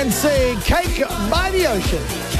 PNC, Cake by the Ocean.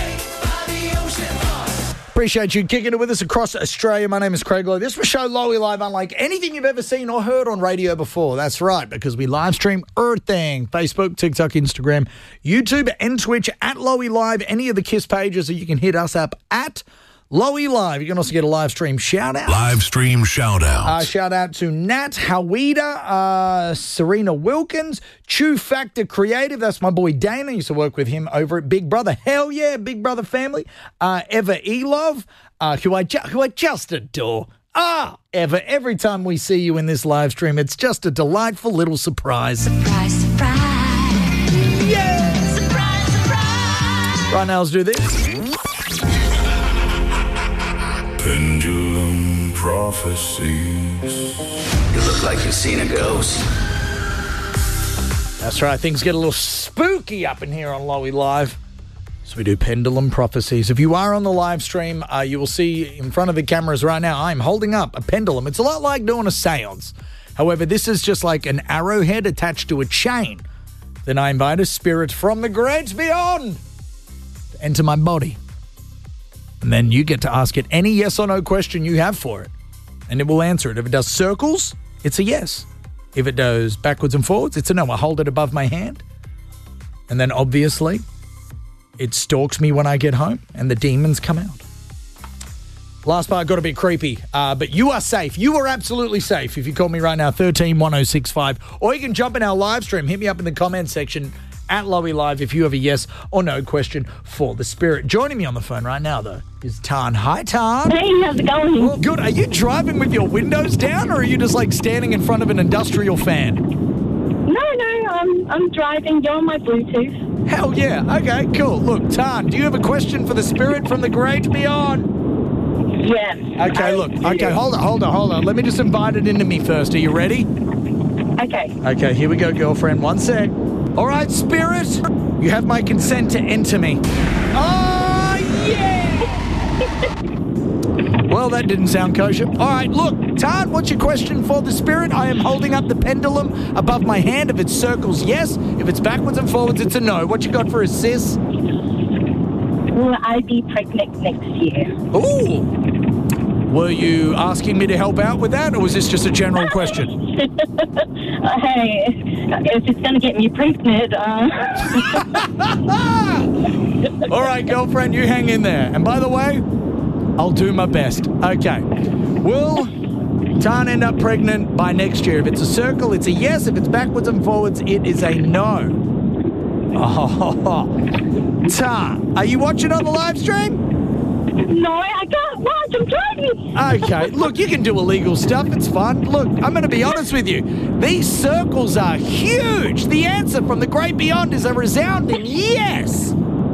Appreciate you kicking it with us across Australia. My name is Craig Lowe. This is a show, Lowy Live, unlike anything you've ever seen or heard on radio before. That's right, because we live stream everything. Facebook, TikTok, Instagram, YouTube, and Twitch at Lowy Live. Any of the KISS pages, you can hit us up at Lowy Live. You can also get a live stream shout out. Live stream shout out. Shout out to Nat Hawida, Serena Wilkins, Chew Factor Creative. That's my boy Dana. I used to work with him over at Big Brother. Hell yeah, Big Brother family. Eva Elov, who I just adore. Eva, every time we see you in this live stream, it's just a delightful little surprise. Surprise, surprise. Yeah! Surprise, surprise. Right now, let's do this. Pendulum prophecies. You look like you've seen a ghost. That's right. Things get a little spooky up in here on Lowy Live. So we do pendulum prophecies. If you are on the live stream, you will see in front of the cameras right now, I'm holding up a pendulum. It's a lot like doing a seance. However, this is just like an arrowhead attached to a chain. Then I invite a spirit from the great beyond to enter my body. And then you get to ask it any yes or no question you have for it. And it will answer it. If it does circles, it's a yes. If it goes backwards and forwards, it's a no. I hold it above my hand. And then obviously, it stalks me when I get home and the demons come out. Last part got a bit creepy, but you are safe. You are absolutely safe. If you call me right now, 131065, or you can jump in our live stream. Hit me up in the comment section at Lowy Live if you have a yes or no question for the spirit. Joining me on the phone right now, though, is Tan. Hi, Tan. Hey, how's it going? Well, good. Are you driving with your windows down, or are you just like standing in front of an industrial fan? No, I'm driving. You're on my Bluetooth. Hell yeah. Okay, cool. Look, Tan, do you have a question for the spirit from the great beyond? Yes. Okay, look. Okay, hold on. Let me just invite it into me first. Are you ready? Okay. Okay, here we go, girlfriend. One sec. All right, spirit, you have my consent to enter me. Oh, yeah! Well, that didn't sound kosher. All right, look, Tan, what's your question for the spirit? I am holding up the pendulum above my hand. If it circles, yes. If it's backwards and forwards, it's a no. What you got for us, sis? Will I be pregnant next year? Ooh. Were you asking me to help out with that, or was this just a general question? Hey, if it's going to get me pregnant, All right, girlfriend, you hang in there. And by the way, I'll do my best. Okay. Will Tan end up pregnant by next year? If it's a circle, it's a yes. If it's backwards and forwards, it is a no. Oh, Tan, are you watching on the live stream? No, I can't watch. I'm driving. Okay, look, you can do illegal stuff. It's fun. Look, I'm going to be honest with you. These circles are huge. The answer from the great beyond is a resounding yes.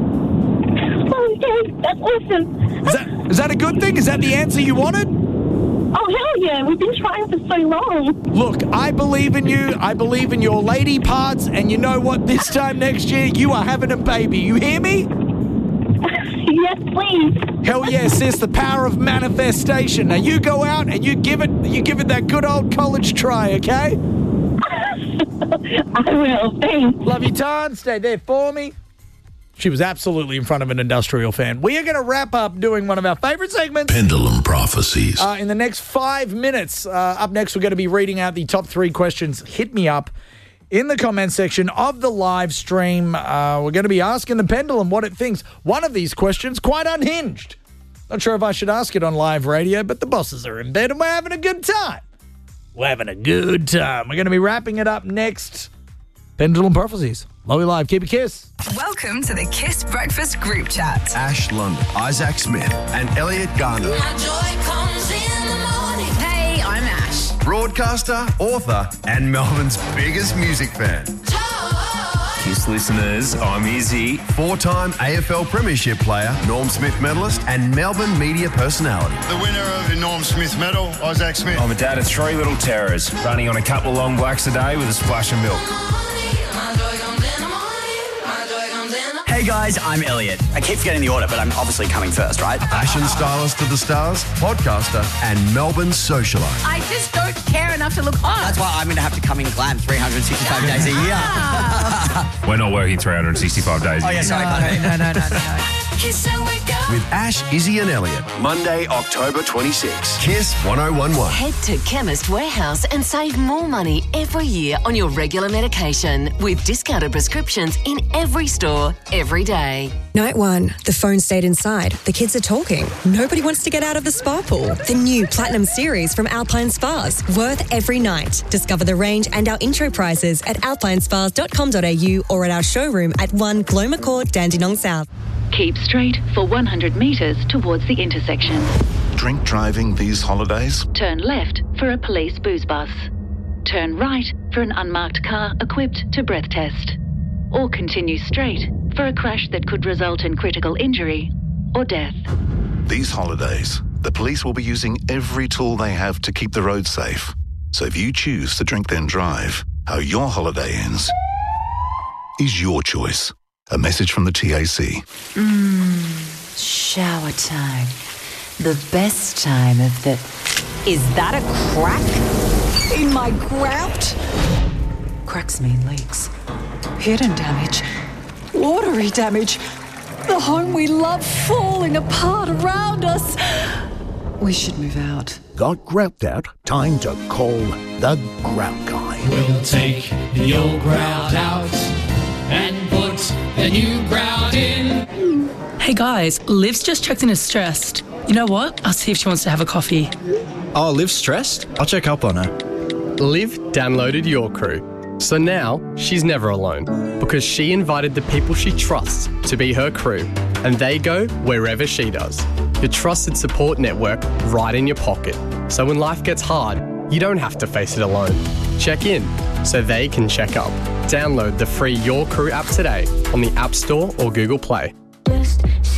Okay, that's awesome. Is that a good thing? Is that the answer you wanted? Oh, hell yeah. We've been trying for so long. Look, I believe in you. I believe in your lady parts. And you know what? This time next year, you are having a baby. You hear me? Yes, please. Hell yeah, sis, the power of manifestation. Now you go out and you give it that good old college try, okay? I will. Thanks. Love you, Tan. Stay there for me. She was absolutely in front of an industrial fan. We are going to wrap up doing one of our favorite segments. Pendulum prophecies. In the next 5 minutes. Up next, we're going to be reading out the top 3 questions. Hit me up in the comment section of the live stream. We're going to be asking the pendulum what it thinks. One of these questions, quite unhinged. Not sure if I should ask it on live radio, but the bosses are in bed and we're having a good time. We're having a good time. We're going to be wrapping it up next. Pendulum prophecies. Lowy Live. Keep a kiss. Welcome to the Kiss Breakfast Group Chat. Ash London, Isaac Smith, and Elliot Garner. My joy comes in the morning. Hey, I'm Ash. Broadcaster, author, and Melbourne's biggest music fan. Kiss listeners, I'm Izzy. 4-time AFL Premiership player, Norm Smith medalist, and Melbourne media personality. The winner of the Norm Smith medal, Isaac Smith. I'm a dad of 3 little terrors, running on a couple of long blacks a day with a splash of milk. Hey guys, I'm Elliot. I keep forgetting the order, but I'm obviously coming first, right? Fashion stylist to the stars, podcaster, and Melbourne socialite. I just don't care enough to look hot. That's why I'm going to have to come in glam 365 days a year. We're not working 365 days. Oh, yeah, sorry, No. Kiss and wake up. With Ash, Izzy and Elliot. Monday, October 26. Kiss 1011. Head to Chemist Warehouse and save more money every year on your regular medication with discounted prescriptions in every store, every day. Night 1. The phone stayed inside. The kids are talking. Nobody wants to get out of the spa pool. The new Platinum Series from Alpine Spas. Worth every night. Discover the range and our intro prices at alpinespas.com.au or at our showroom at 1 Gloma Court, Dandenong South. Keep straight for 100 metres towards the intersection. Drink driving these holidays? Turn left for a police booze bus. Turn right for an unmarked car equipped to breath test. Or continue straight for a crash that could result in critical injury or death. These holidays, the police will be using every tool they have to keep the road safe. So if you choose to drink then drive, how your holiday ends is your choice. A message from the TAC. Shower time. The best time of the... Is that a crack in my grout? Cracks mean leaks. Hidden damage. Watery damage. The home we love falling apart around us. We should move out. Got grout out? Time to call the Grout Guy. We'll take the old grout out and put the new grout in. Hey guys, Liv's just checked in as stressed. You know what? I'll see if she wants to have a coffee. Oh, Liv's stressed? I'll check up on her. Liv downloaded Your Crew. So now she's never alone because she invited the people she trusts to be her crew and they go wherever she does. Your trusted support network right in your pocket. So when life gets hard, you don't have to face it alone. Check in so they can check up. Download the free Your Crew app today on the App Store or Google Play.